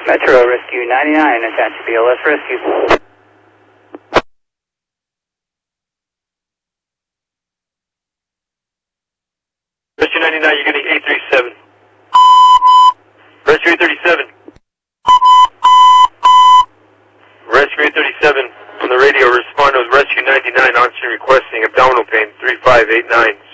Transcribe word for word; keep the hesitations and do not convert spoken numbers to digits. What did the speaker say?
Metro Rescue ninety-nine, attached to B L S Rescue. Rescue ninety-nine, you're getting eight three seven. Rescue eight thirty-seven. Rescue eight thirty-seven on the radio, respond to Rescue ninety-nine, oxygen requesting abdominal pain, three five eight nine.